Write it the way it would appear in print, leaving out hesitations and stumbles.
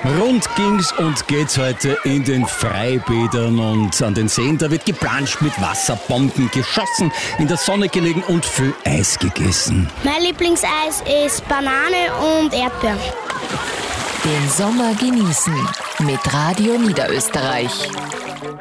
Rund ging's und geht's heute in den Freibädern und an den Seen. Da wird geplanscht, mit Wasserbomben geschossen, in der Sonne gelegen und viel Eis gegessen. Mein Lieblingseis ist Banane und Erdbeeren. Den Sommer genießen mit Radio Niederösterreich.